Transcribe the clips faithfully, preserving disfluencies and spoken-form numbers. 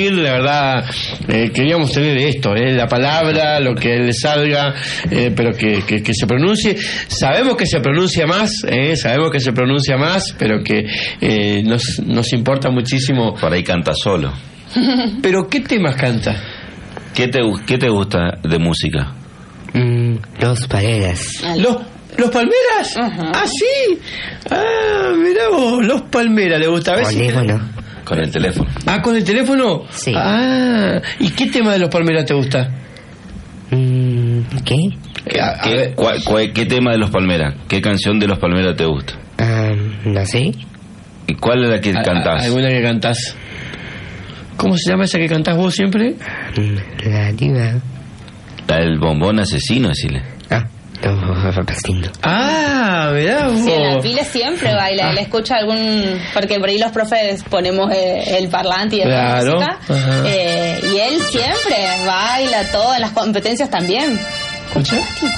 decir, la verdad, eh, queríamos tener esto, eh, la palabra, lo que le salga, eh, pero que, que, que se pronuncie. Sabemos que se pronuncia más, eh, sabemos que se pronuncia más, pero que eh, nos, nos importa muchísimo. Por ahí canta solo. ¿Pero qué temas canta? ¿Qué te, qué te gusta de música? Mm, los Palmeras. ¿Los, los Palmeras? Uh-huh. Ah, sí. Ah, mirá vos, los Palmeras, ¿le gusta? A ver si... Con el teléfono. Ah, ¿con el teléfono? Sí. Ah, ¿y qué tema de los Palmeras te gusta? Mm, ¿Qué? ¿Qué, qué, cuál, cuál, ¿Qué tema de los Palmeras? ¿Qué canción de los Palmeras te gusta? Um, no sé. ¿Y cuál es la que A, cantás? ¿Alguna que cantás? ¿Cómo se llama esa que cantás vos siempre? La diva. La del bombón asesino, decile. Ah, no, pasando. Ah, mirá vos. Sí, en la pila siempre baila. Ah. Le escucha algún... Porque por ahí los profes ponemos eh, el parlante y el Claro. música. Eh, y él siempre baila todo, en las competencias también. ¿Escucha?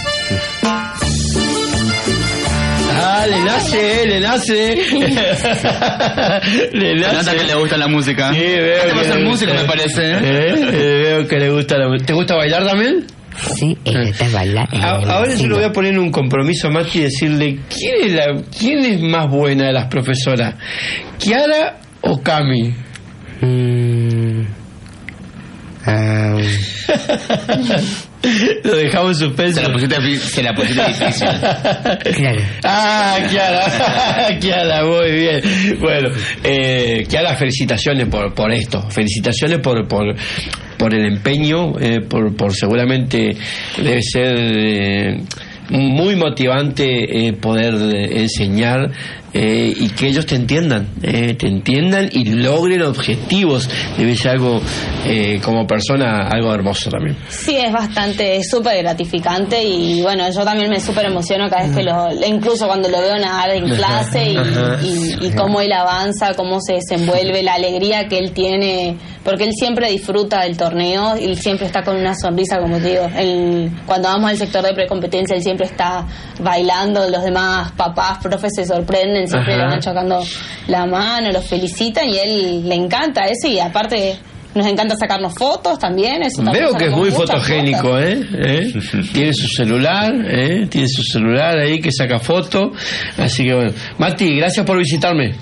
Ah, le nace, eh, le nace. Le nace. Nota que le gusta la música. Sí, veo este va a que ser le músico, gusta. me parece. ¿eh? Eh, eh, veo que le gusta la música. ¿Te gusta bailar también? Sí, está bailando. A- Ahora yo le voy a poner un compromiso a Mati y decirle, ¿quién es, la, ¿quién es más buena de las profesoras? ¿Kiara o Cami? Mm, um, Lo dejamos en suspenso. Se la pusiste, se la pusiste difícil. claro. Ah, Kiara, Kiara, muy bien. Bueno, eh, Kiara, felicitaciones por, por esto, felicitaciones por, por, por el empeño, eh, por, por seguramente debe ser eh, muy motivante eh, poder eh, enseñar eh, y que ellos te entiendan, eh, te entiendan y logren objetivos. Debe ser algo, eh, como persona, algo hermoso también. Sí, es bastante, es súper gratificante y bueno, yo también me súper emociono cada vez que lo, incluso cuando lo veo nadar en clase y, y, y cómo él avanza, cómo se desenvuelve, la alegría que él tiene, porque él siempre disfruta del torneo, él siempre está con una sonrisa, como te digo, él, cuando vamos al sector de precompetencia él siempre está bailando, los demás papás, profes se sorprenden, siempre Ajá. le van chocando la mano, los felicitan y él le encanta eso y aparte... Nos encanta sacarnos fotos también. Eso también Veo que es muy sacamos muchas fotogénico, fotos. ¿eh? ¿eh? Tiene su celular, ¿eh? Tiene su celular ahí que saca fotos. Así que bueno. Mati, gracias por visitarme.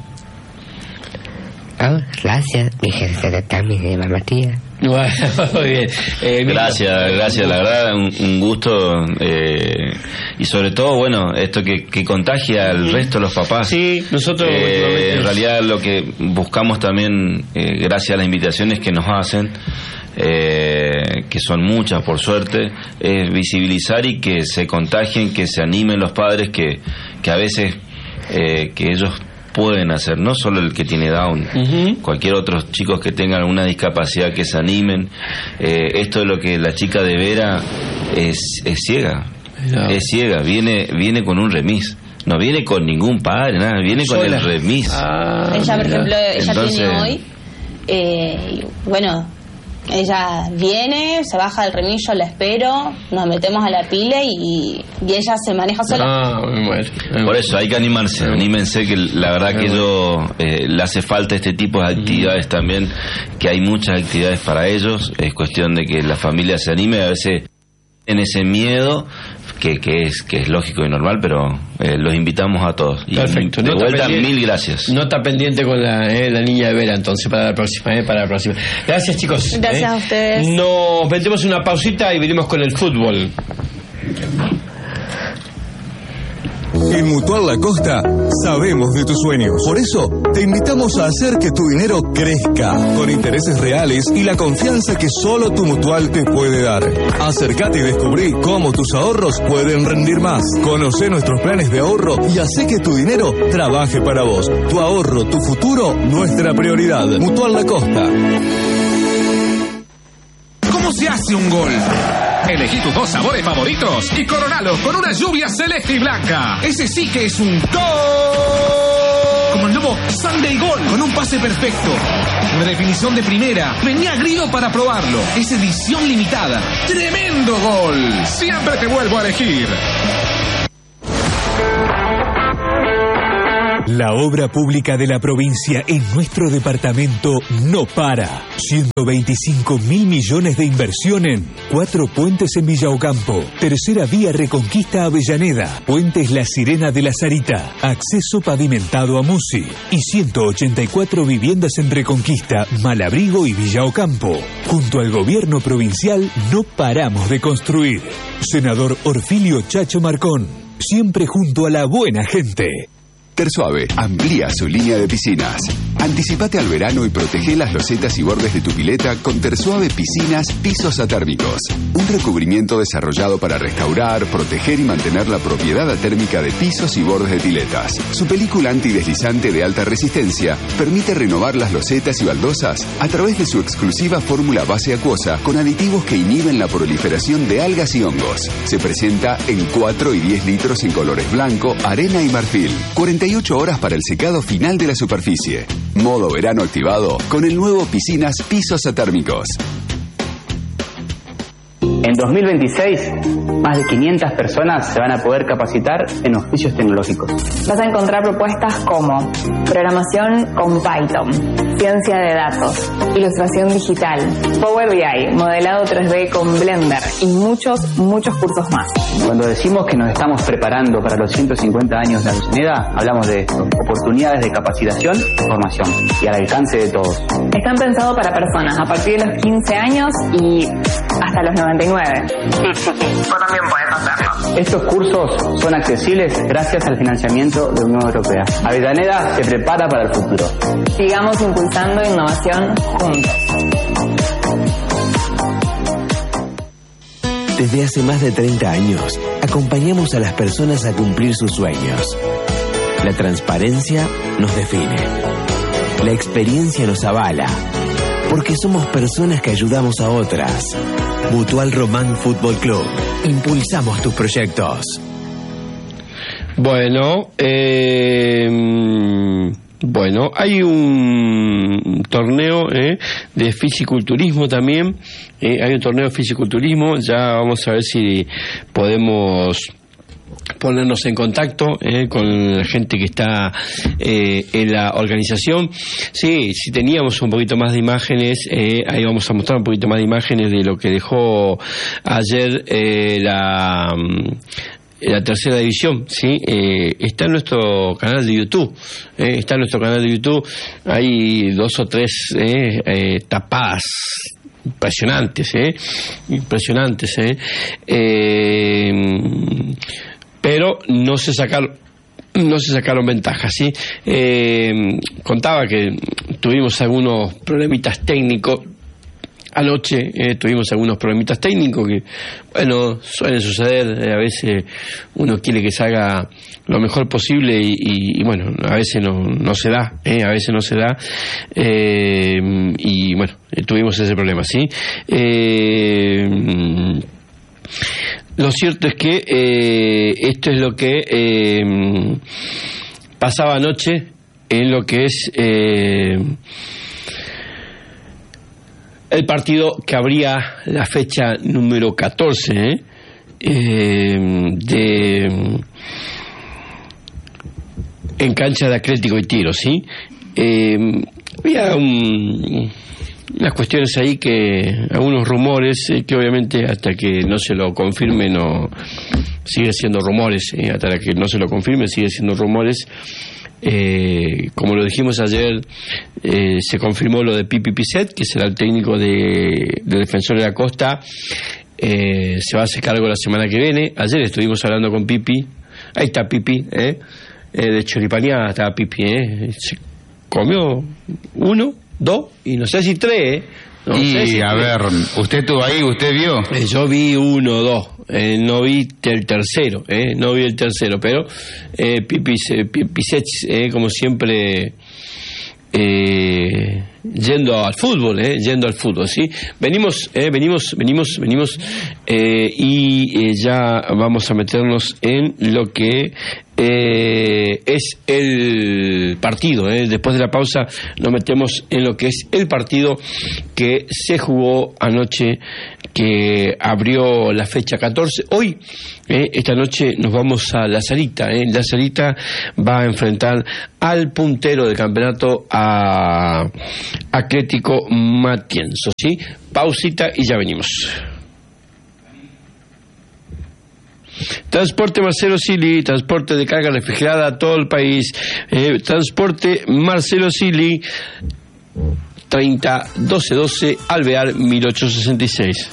Oh, gracias. Dije, también de mamá tía. Bueno, muy bien. Eh, Gracias, gracias, la verdad, un, un gusto. Eh, y sobre todo, bueno, esto que, que contagia al resto de los papás. Sí, nosotros Eh, últimamente- en realidad lo que buscamos también, eh, gracias a las invitaciones que nos hacen, eh, que son muchas por suerte, es visibilizar y que se contagien, que se animen los padres, que, que a veces eh, que ellos pueden hacer, no solo el que tiene Down, uh-huh. cualquier otro chicos que tengan alguna discapacidad, que se animen. Eh, esto de lo que la chica de Vera es, es ciega, no. es ciega, viene, viene con un remis. No viene con ningún padre, nada, viene con Sola. el remis. Ah, Ella, por mira. ejemplo, ella Entonces- tiene hoy, eh, y bueno, ella viene, se baja del remillo, la espero, nos metemos a la pila y, y ella se maneja sola. Ah, me muero, me Por muero. eso hay que animarse, anímense, que la verdad que yo eh, le hace falta este tipo de actividades también, que hay muchas actividades para ellos, es cuestión de que la familia se anime, a veces en ese miedo que, que es que es lógico y normal, pero eh, los invitamos a todos. Y Perfecto. de Nota vuelta, pendiente- mil gracias. Nota pendiente con la, eh, la niña de Vera, entonces, para la próxima, eh, para la próxima. Gracias, chicos. Gracias eh. a ustedes. Nos metemos una pausita y venimos con el fútbol. En Mutual La Costa sabemos de tus sueños. Por eso te invitamos a hacer que tu dinero crezca con intereses reales y la confianza que solo tu Mutual te puede dar. Acércate y descubrí cómo tus ahorros pueden rendir más. Conoce nuestros planes de ahorro y hacé que tu dinero trabaje para vos. Tu ahorro, tu futuro, nuestra prioridad. Mutual La Costa. ¿Cómo se hace un gol? Elegí tus dos sabores favoritos y coronalos con una lluvia celeste y blanca. Ese sí que es un gol. Como el nuevo Sunday Gol, con un pase perfecto. Una definición de primera. Venía Grido para probarlo. Es edición limitada. ¡Tremendo gol! Siempre te vuelvo a elegir. La obra pública de la provincia en nuestro departamento no para. ciento veinticinco mil millones de inversión en cuatro puentes en Villa Ocampo, tercera vía Reconquista Avellaneda, puentes La Sirena de la Sarita, acceso pavimentado a Musi y ciento ochenta y cuatro viviendas en Reconquista, Malabrigo y Villa Ocampo. Junto al gobierno provincial no paramos de construir. Senador Orfilio Chacho Marcón, siempre junto a la buena gente. Tersuave amplía su línea de piscinas. Anticipate al verano y protege las losetas y bordes de tu pileta con Tersuave Piscinas Pisos Atérmicos. Un recubrimiento desarrollado para restaurar, proteger y mantener la propiedad atérmica de pisos y bordes de piletas. Su película antideslizante de alta resistencia permite renovar las losetas y baldosas a través de su exclusiva fórmula base acuosa con aditivos que inhiben la proliferación de algas y hongos. Se presenta en cuatro y diez litros en colores blanco, arena y marfil. cuarenta y ocho horas para el secado final de la superficie. Modo verano activado con el nuevo Piscinas Pisos Atérmicos. En dos mil veintiséis, más de quinientas personas se van a poder capacitar en oficios tecnológicos. Vas a encontrar propuestas como programación con Python, ciencia de datos, ilustración digital, Power B I, modelado tres D con Blender y muchos, muchos cursos más. Cuando decimos que nos estamos preparando para los ciento cincuenta años de Avellaneda, hablamos de oportunidades de capacitación y formación y al alcance de todos. Están pensados para personas a partir de los quince años y hasta los noventa y nueve. Vos también podés hacerlo. Estos cursos son accesibles gracias al financiamiento de la Unión Europea. Avellaneda se prepara para el futuro. Sigamos impulsando innovación juntos. Desde hace más de treinta años, acompañamos a las personas a cumplir sus sueños. La transparencia nos define. La experiencia nos avala. Porque somos personas que ayudamos a otras. Mutual Román Fútbol Club. Impulsamos tus proyectos. Bueno, eh, bueno, hay un torneo eh, de fisiculturismo también. Eh, hay un torneo de fisiculturismo. Ya vamos a ver si podemos ponernos en contacto eh, con la gente que está eh, en la organización. Sí, si teníamos un poquito más de imágenes, eh, ahí vamos a mostrar un poquito más de imágenes de lo que dejó ayer eh, la... la tercera división, sí, eh, está en nuestro canal de YouTube, eh, está en nuestro canal de YouTube, hay dos o tres eh, eh, tapadas impresionantes, eh, impresionantes, eh, eh, pero no se sacaron no se sacaron ventajas, sí. Eh, contaba que tuvimos algunos problemitas técnicos. Anoche eh, tuvimos algunos problemitas técnicos que, bueno, suelen suceder. Eh, a veces uno quiere que salga lo mejor posible y, y, y bueno, a veces no, no se da, eh, a veces no se da. Eh, y bueno, eh, tuvimos ese problema, ¿sí? Eh, lo cierto es que eh, esto es lo que eh, pasaba anoche en lo que es... Eh, el partido que abría la fecha número catorce ¿eh? Eh, de en cancha de Atlético y Tiro, ¿sí? Eh, había un, unas cuestiones ahí que, algunos rumores eh, que obviamente hasta que no se lo confirme no sigue siendo rumores, eh, hasta que no se lo confirme sigue siendo rumores. Eh, como lo dijimos ayer, eh, se confirmó lo de Pipi Piset, que será el técnico de, de Defensor de la Costa. Eh, se va a hacer cargo la semana que viene. Ayer estuvimos hablando con Pipi. Ahí está Pipi, ¿eh? Eh, de choripaneada estaba Pipi, ¿eh? Se comió uno, dos y no sé si tres, ¿eh? No y sé si a tres. ver, usted estuvo ahí, usted vio. Eh, yo vi uno, dos. Eh, no vi el tercero, eh, no vi el tercero, pero eh, Pipis, eh, Pisets, eh, como siempre, eh, yendo al fútbol, eh, yendo al fútbol, sí. Venimos, eh, venimos, venimos, venimos eh, y eh, ya vamos a meternos en lo que eh, es el partido. Eh. Después de la pausa nos metemos en lo que es el partido que se jugó anoche que abrió la fecha catorce. Hoy, eh, esta noche, nos vamos a La Sarita. Eh. La Sarita va a enfrentar al puntero del campeonato, a Atlético Matienzo, ¿sí? Pausita y ya venimos. Transporte Marcelo Sili, transporte de carga refrigerada a todo el país. Eh, transporte Marcelo Sili, treinta doce doce, Alvear mil ochocientos sesenta y seis.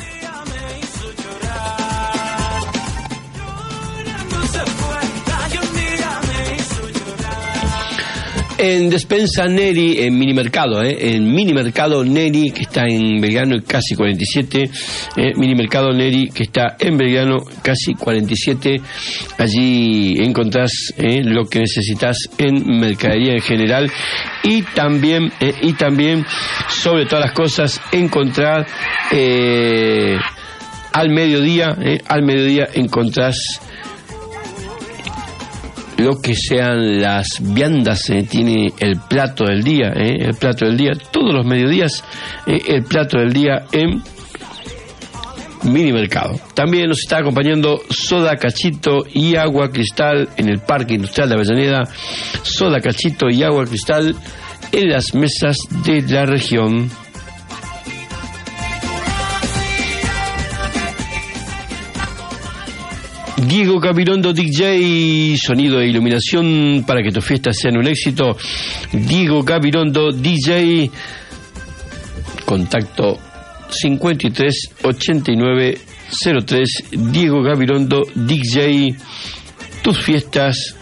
En Despensa Neri, en Minimercado, eh, en Minimercado Neri, que está en Belgrano casi cuarenta y siete, eh, Minimercado Neri, que está en Belgrano casi cuarenta y siete, allí encontrás eh, lo que necesitas en mercadería en general, y también, eh, y también, sobre todas las cosas, encontrar eh, al mediodía, eh, al mediodía encontrás lo que sean las viandas, eh, tiene el plato del día, eh, el plato del día, todos los mediodías, eh, el plato del día en Minimercado. También nos está acompañando Soda Cachito y Agua Cristal en el Parque Industrial de Avellaneda. Soda Cachito y Agua Cristal en las mesas de la región. Diego Gabirondo D J, sonido e iluminación para que tus fiestas sean un éxito. Diego Gabirondo D J, contacto cincuenta y tres ochenta y nueve cero tres. Diego Gabirondo D J, tus fiestas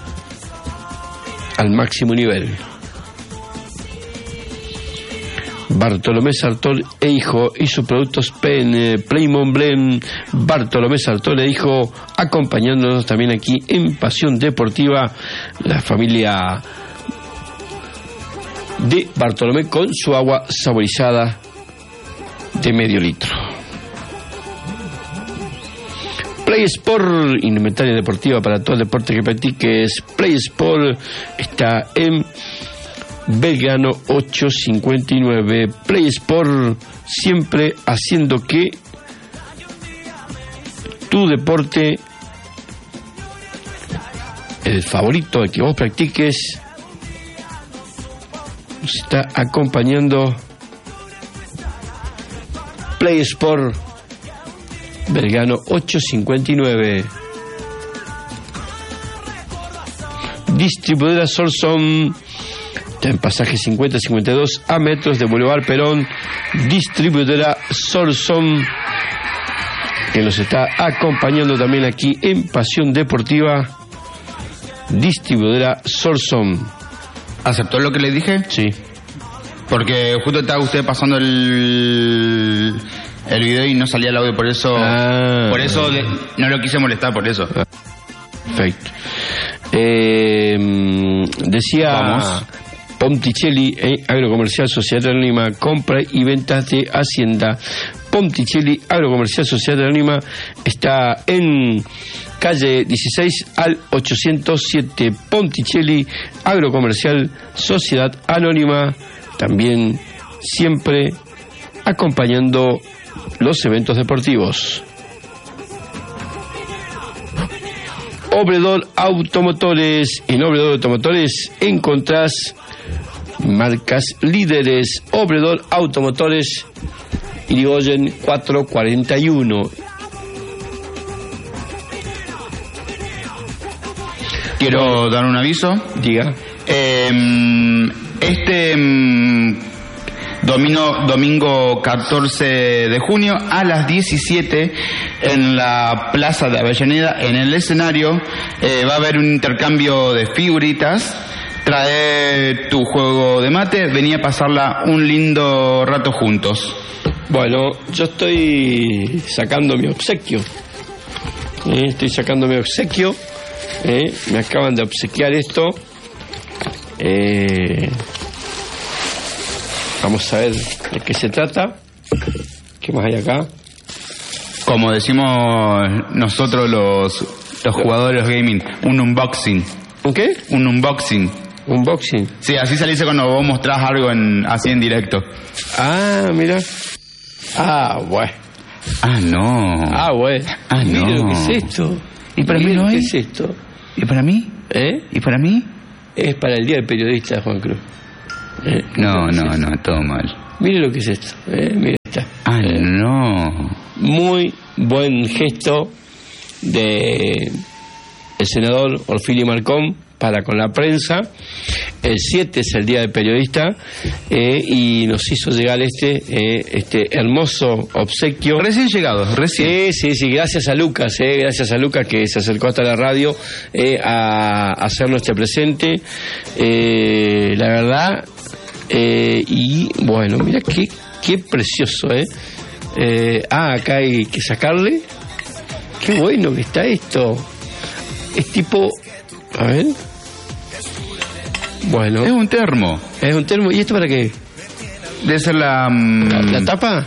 al máximo nivel. Bartolomé Sartor e Hijo y sus productos Pen, eh, Playmon Blend. Bartolomé Sartor e Hijo, acompañándonos también aquí en Pasión Deportiva, la familia de Bartolomé con su agua saborizada de medio litro. Play Sport, indumentaria deportiva para todo el deporte que practiques. Play Sport está en Belgrano ochocientos cincuenta y nueve. Play Sport, siempre haciendo que tu deporte, el favorito, el que vos practiques, nos está acompañando. Play Sport, Belgrano ochocientos cincuenta y nueve. Distribuidora Sorson, en pasaje cincuenta cincuenta y dos, a metros de Boulevard Perón. Distribuidora Sorson, que nos está acompañando también aquí en Pasión Deportiva. Distribuidora Sorson. ¿Aceptó lo que le dije? Sí. Porque justo estaba usted pasando el el video y no salía el audio, por eso ah, por eso de, no lo quise molestar, por eso. Perfecto. Eh, decía Vamos. Ponticelli, eh, Agrocomercial Sociedad Anónima, compra y ventas de Hacienda. Ponticelli, Agrocomercial Sociedad Anónima, está en calle dieciséis al ochocientos siete. Ponticelli, Agrocomercial Sociedad Anónima, también siempre acompañando los eventos deportivos. Obredor Automotores. En Obredor Automotores encontrás marcas líderes. Obredor Automotores, Irigoyen cuatrocientos cuarenta y uno. Quiero dar un aviso. Diga. Eh, este domingo, domingo catorce de junio a las diecisiete en la Plaza de Avellaneda, en el escenario, eh, va a haber un intercambio de figuritas. Trae tu juego de mate, venía a pasarla un lindo rato juntos. Bueno, yo estoy sacando mi obsequio. Eh, estoy sacando mi obsequio. Eh, me acaban de obsequiar esto. Eh, vamos a ver de qué se trata. ¿Qué más hay acá? Como decimos nosotros los, los jugadores gaming, un unboxing. ¿Un qué? Un unboxing. ¿Unboxing? Sí, así se le dice cuando vos mostrás algo en, así en directo. Ah, mira. Ah, bueno. Ah, no. Ah, bueno. Ah, no. Mire lo que es esto. ¿Y para mí Mire no lo que hay? es esto. ¿Y para mí? ¿Eh? ¿Y para mí? Es para el Día del Periodista, Juan Cruz. Eh, No, mire lo que no, es no, todo mal. esto. Mire lo que es esto. Eh, mire, está. Ah, Eh, no. Muy buen gesto de el senador Orfili Marcón para con la prensa. El siete es el Día del Periodista, eh, y nos hizo llegar este eh, este hermoso obsequio. Recién llegado, recién. Sí, sí, sí, gracias a Lucas, eh, gracias a Lucas que se acercó hasta la radio eh, a, a hacernos este presente. Eh, la verdad, eh, y bueno, mira qué, qué precioso, ¿eh? Eh, ah, acá hay que sacarle. Qué bueno que está esto. Es tipo, a ver. Bueno. Es un termo. Es un termo. ¿Y esto para qué? Debe ser la... mm, ¿La, la tapa?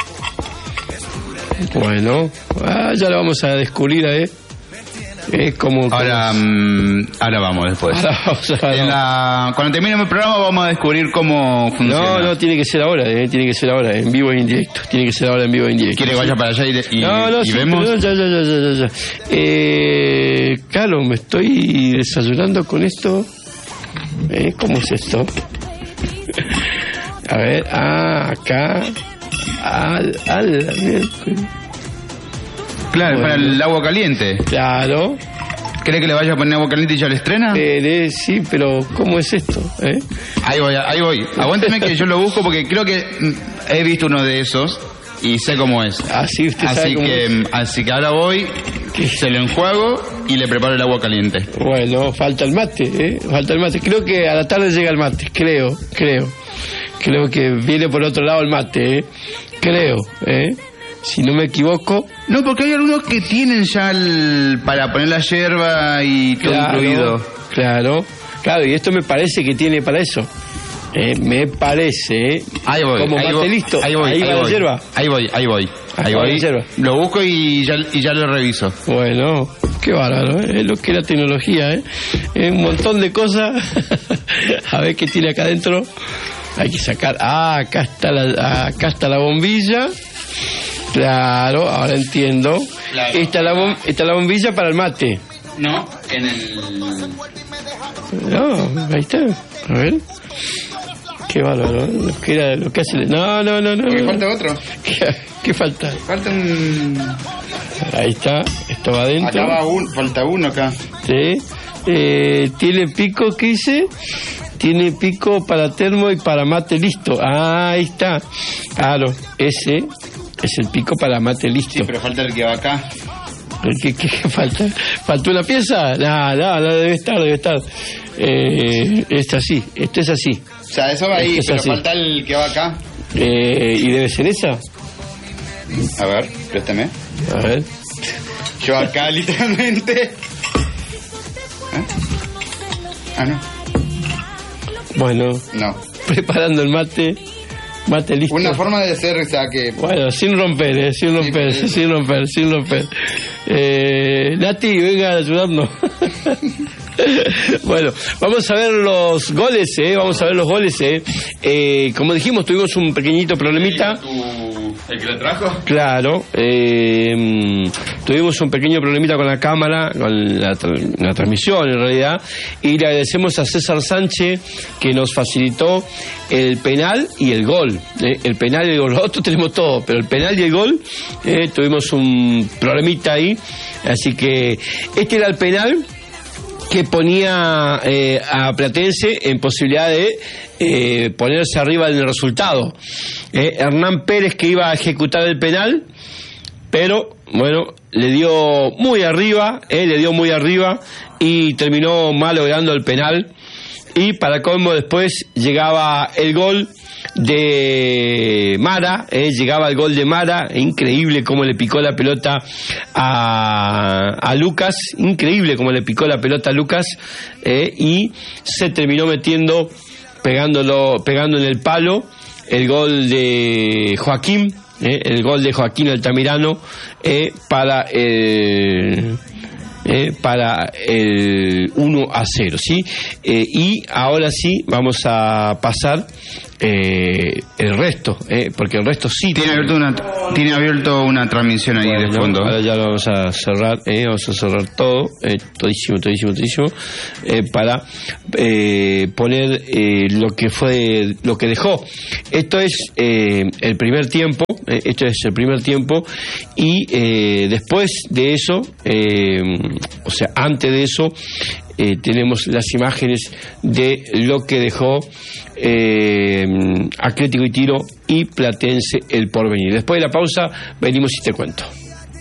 Bueno. Ah, ya lo vamos a descubrir, ¿eh? Es como... Ahora, mm, ahora vamos después. Ahora vamos a- En la- cuando termine el programa vamos a descubrir cómo funciona. No, no, tiene que ser ahora, eh, tiene que ser ahora, en vivo e indirecto. Tiene que ser ahora en vivo e indirecto. ¿Quiere que vaya para allá y, y- no, no, y sí, vemos? pero ya, ya, ya, ya, ya, ya. Eh, claro, me estoy desayunando con esto. Eh, ¿Cómo es esto? A ver, ah, acá. Al, al, Claro, Bueno. para el agua caliente. Claro. ¿Cree que le vaya a poner agua caliente y ya le estrena? Eh, eh, sí, pero ¿cómo es esto? ¿Eh? Ahí voy, ahí voy. Aguánteme que yo lo busco porque creo que mm, he visto uno de esos y sé cómo es. Así usted sabe Así cómo que, es. mm, así que ahora voy, se lo enjuago y le preparo el agua caliente. Bueno, falta el mate, ¿eh? Falta el mate. Creo que a la tarde llega el mate, creo, creo. Creo que viene por otro lado el mate, ¿eh? Creo, ¿eh? Si no me equivoco. No, porque hay algunos que tienen ya el, para poner la yerba y todo Claro, incluido. claro, claro, y esto me parece que tiene para eso. Eh, me parece, ¿eh? Ahí voy. Como ahí mate voy, listo. Ahí voy, ahí ahí va voy. la yerba. Ahí voy, ahí voy. Ahí Ahí va voy. la yerba. Lo busco y ya, y ya lo reviso. Bueno, qué bárbaro, ¿eh? Es lo que es la tecnología, ¿eh? Es un montón de cosas. A ver qué tiene acá adentro. Hay que sacar. Ah, acá está la, acá está la bombilla. Claro, ahora entiendo. Claro. Esta, es la bom- esta es la bombilla para el mate. No, en el... No, ahí está. A ver. Qué bárbaro, ¿eh? Lo que, era, lo que hace. No, no, no, no. ¿Qué no. falta otro? ¿Qué, qué falta? Falta un... Ahí está, esto va adentro. Acá va un... Falta uno acá. Sí. Eh, tiene pico, ¿qué dice? Tiene pico para termo y para mate listo. Ah, ahí está. Claro, ese es el pico para mate listo. Sí, pero falta el que va acá. ¿Qué, qué, qué falta? ¿Faltó una pieza? No, no, no, debe estar, debe estar. Eh, esta sí, esto es así. O sea, eso va ahí, Es pero así. falta el que va acá. Eh, ¿Y debe ser esa? A ver, préstame. A ver. Yo acá, literalmente... ¿Eh? Ah, no. Bueno, No. preparando el mate. Mate listo. Una forma de ser, o sea, que... Bueno, sin romper, eh, sin romper, Sí, sin romper, sin romper. Eh, Nati, venga a ayudarnos. Bueno, vamos a ver los goles, eh, vamos a ver los goles, eh. Eh, como dijimos, tuvimos un pequeñito problemita. ¿El que la trajo? Claro, eh, tuvimos un pequeño problemita con la cámara, con la, tra- la transmisión en realidad, y le agradecemos a César Sánchez que nos facilitó el penal y el gol. eh, el penal y el gol, nosotros tenemos todo, pero el penal y el gol, eh, tuvimos un problemita ahí, así que este era el penal que ponía eh, a Platense en posibilidad de eh, ponerse arriba del resultado. Eh, Hernán Pérez que iba a ejecutar el penal, pero bueno, le dio muy arriba, eh, le dio muy arriba y terminó malogrando el penal. Y para colmo después llegaba el gol de Mara, eh, llegaba el gol de Mara, increíble cómo le picó la pelota a, a Lucas, increíble cómo le picó la pelota a Lucas, eh, y se terminó metiendo, pegándolo, pegando en el palo, el gol de Joaquín, eh, el gol de Joaquín Altamirano, eh, para el... Eh, para el uno a cero, ¿sí? Eh, y ahora sí vamos a pasar eh, el resto, eh, porque el resto sí tiene abierto una tiene abierto una transmisión ahí bueno, de fondo. Ahora ya lo vamos a cerrar, eh, vamos a cerrar todo, eh, todísimo, todísimo, todísimo, eh, para eh, poner eh, lo que fue, lo que dejó. Esto es eh, el primer tiempo, eh, esto es el primer tiempo y eh, después de eso, eh, o sea, antes de eso. Eh, tenemos las imágenes de lo que dejó eh, Atlético y Tiro y Platense El Porvenir. Después de la pausa venimos y te cuento.